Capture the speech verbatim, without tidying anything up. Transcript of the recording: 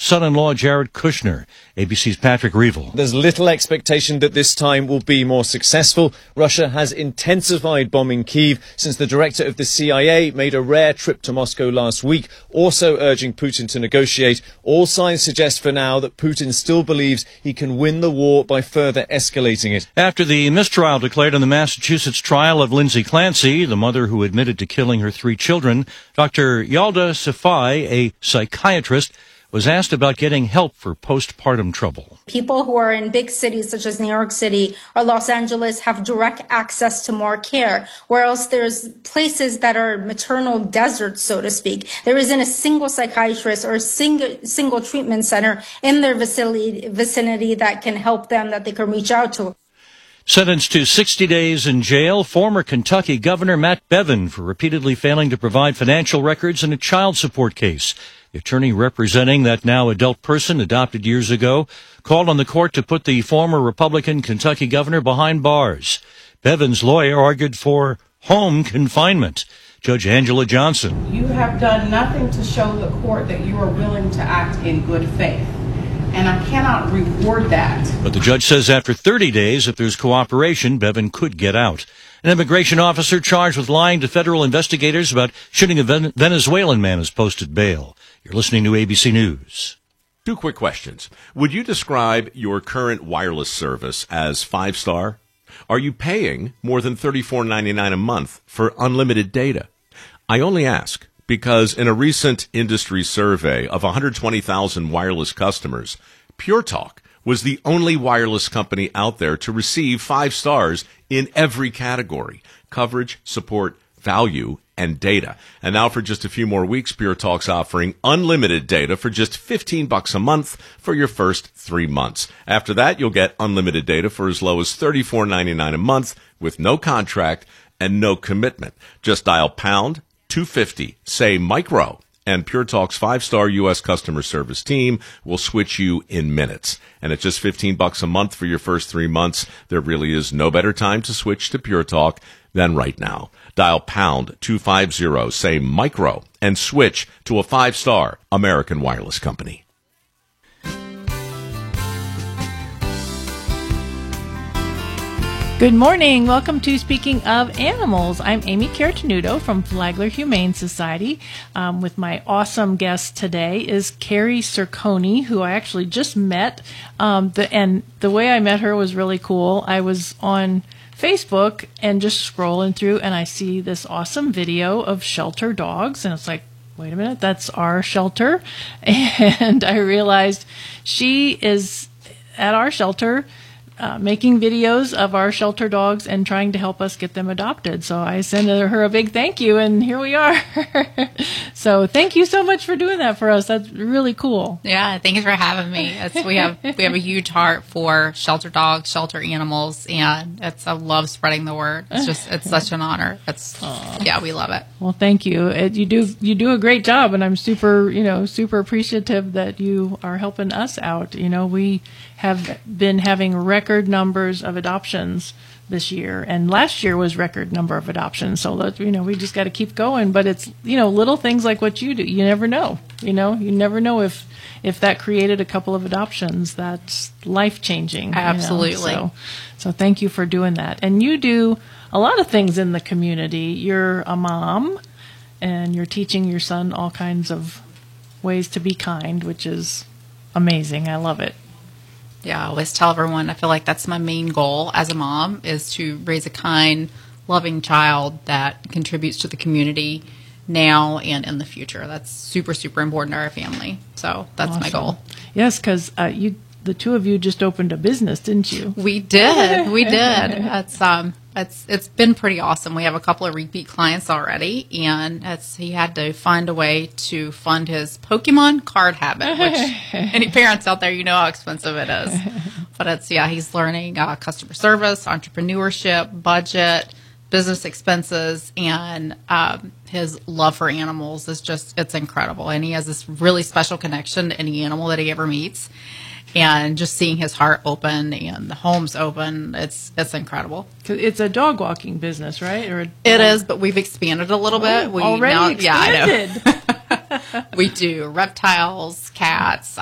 son-in-law Jared Kushner. A B C's Patrick Reevell. There's little expectation that this time will be more successful. Russia has intensified bombing Kyiv since the director of the C I A made a rare trip to Moscow last week, also urging Putin to negotiate. All signs suggest for now that Putin still believes he can win the war by further escalating it. After the mistrial declared in the Massachusetts trial of Lindsay Clancy, the mother who admitted to killing her three children, Doctor Yalda Safai, a psychiatrist, was asked about getting help for postpartum trouble. People who are in big cities such as New York City or Los Angeles have direct access to more care, whereas there's places that are maternal deserts, so to speak. There isn't a single psychiatrist or a single, single treatment center in their vicinity, vicinity that can help them, that they can reach out to. Sentenced to sixty days in jail, former Kentucky Governor Matt Bevin for repeatedly failing to provide financial records in a child support case. The attorney representing that now adult person adopted years ago called on the court to put the former Republican Kentucky governor behind bars. Bevin's lawyer argued for home confinement. Judge Angela Johnson. You have done nothing to show the court that you are willing to act in good faith, and I cannot reward that. But the judge says after thirty days, if there's cooperation, Bevin could get out. An immigration officer charged with lying to federal investigators about shooting a Venezuelan man has posted bail. You're listening to A B C News. Two quick questions. Would you describe your current wireless service as five-star? Are you paying more than thirty-four ninety-nine a month for unlimited data? I only ask because in a recent industry survey of one hundred twenty thousand wireless customers, Pure Talk was the only wireless company out there to receive five stars in every category: coverage, support, value, and data. And now for just a few more weeks, Pure Talk's offering unlimited data for just fifteen bucks a month for your first three months. After that, you'll get unlimited data for as low as thirty-four ninety-nine a month with no contract and no commitment. Just dial pound two fifty, say micro, and Pure Talk's five-star U S customer service team will switch you in minutes. And at just fifteen bucks a month for your first three months, there really is no better time to switch to Pure Talk than right now. Dial pound two fifty, say micro, and switch to a five-star American wireless company. Good morning. Welcome to Speaking of Animals. I'm Amy Cartenuto from Flagler Humane Society. Um, with my awesome guest today is Carrie Cerconi, who I actually just met. Um, the, and the way I met her was really cool. I was on Facebook and just scrolling through, and I see this awesome video of shelter dogs, and it's like, wait a minute, that's our shelter. And I realized she is at our shelter Uh, making videos of our shelter dogs and trying to help us get them adopted. So I sent her a big thank you, and here we are. So thank you so much for doing that for us. That's really cool. Yeah, thank you for having me. It's, we have we have a huge heart for shelter dogs, shelter animals, and it's I love spreading the word. It's just it's such an honor. It's Aww. Yeah, we love it. Well, thank you. It, you do you do a great job, and I'm super you know super appreciative that you are helping us out. You know, we have been having record numbers of adoptions this year, and last year was record number of adoptions. So that, you know, we just got to keep going. But it's, you know, little things like what you do. You never know. You know, you never know if if that created a couple of adoptions. That's life changing. Absolutely. You know? So, so thank you for doing that. And you do a lot of things in the community. You're a mom, and you're teaching your son all kinds of ways to be kind, which is amazing. I love it. Yeah, I always tell everyone I feel like that's my main goal as a mom, is to raise a kind, loving child that contributes to the community now and in the future. That's super, super important to our family. So that's awesome. My goal. Yes, because uh, you, the two of you just opened a business, didn't you? We did. We did. It's um, it's it's been pretty awesome. We have a couple of repeat clients already, and it's, he had to find a way to fund his Pokemon card habit, which any parents out there, you know how expensive it is. But it's, yeah, he's learning uh, customer service, entrepreneurship, budget, business expenses, and um, his love for animals is just, it's incredible. And he has this really special connection to any animal that he ever meets. And just seeing his heart open and the homes open, it's it's incredible. It's a dog walking business, right? Or it is, but we've expanded a little oh, bit. We already now, expanded. Yeah, I know. We do reptiles, cats,